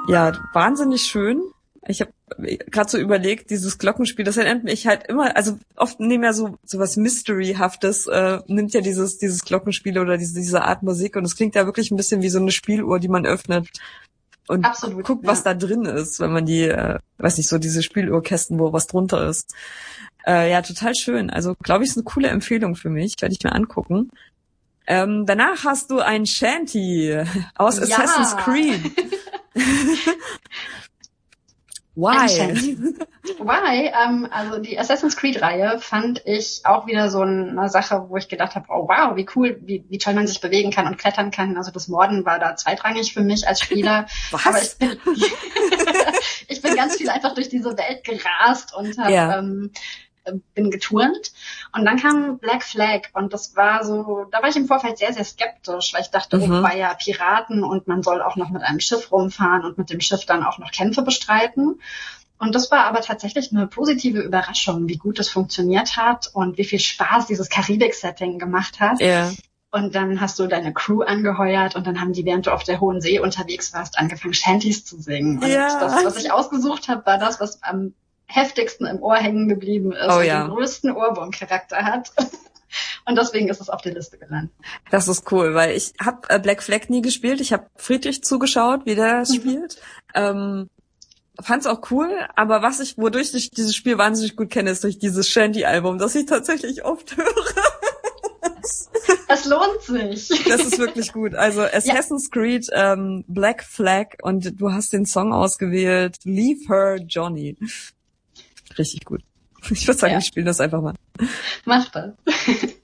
Ja, wahnsinnig schön. Ich habe gerade so überlegt, dieses Glockenspiel, das erinnert mich halt immer, also oft nehmen ja so was Mystery-haftes, nimmt ja dieses Glockenspiel oder diese Art Musik und es klingt ja wirklich ein bisschen wie so eine Spieluhr, die man öffnet und Absolut, guckt, ja. was da drin ist, wenn man die, weiß nicht, so diese Spieluhrkästen, wo was drunter ist. Ja, total schön. Also, glaube ich, ist eine coole Empfehlung für mich. Werde ich mir angucken. Danach hast du ein Shanty aus Ja. Assassin's Creed. Why? Why? Also die Assassin's Creed-Reihe fand ich auch wieder so eine Sache, wo ich gedacht habe, oh wow, wie cool, wie toll man sich bewegen kann und klettern kann. Also das Morden war da zweitrangig für mich als Spieler. Was? Aber ich bin ganz viel einfach durch diese Welt gerast und bin geturnt. Und dann kam Black Flag und das war so, da war ich im Vorfeld sehr, sehr skeptisch, weil ich dachte, war ja Piraten und man soll auch noch mit einem Schiff rumfahren und mit dem Schiff dann auch noch Kämpfe bestreiten. Und das war aber tatsächlich eine positive Überraschung, wie gut es funktioniert hat und wie viel Spaß dieses Karibik-Setting gemacht hat. Ja. Und dann hast du deine Crew angeheuert und dann haben die, während du auf der hohen See unterwegs warst, angefangen, Shanties zu singen. Und das, was ich ausgesucht habe, war das, was am heftigsten im Ohr hängen geblieben ist und den größten Ohrwurm-Charakter hat. Und deswegen ist es auf der Liste gelandet. Das ist cool, weil ich habe Black Flag nie gespielt. Ich habe Friedrich zugeschaut, wie der spielt. Fand's auch cool, aber wodurch ich dieses Spiel wahnsinnig gut kenne, ist durch dieses Shanty-Album, das ich tatsächlich oft höre. Es lohnt sich. Das ist wirklich gut. Also Assassin's Creed, Black Flag und du hast den Song ausgewählt, Leave Her Johnny. Richtig gut. Ich würde sagen, wir spielen das einfach mal. Mach das.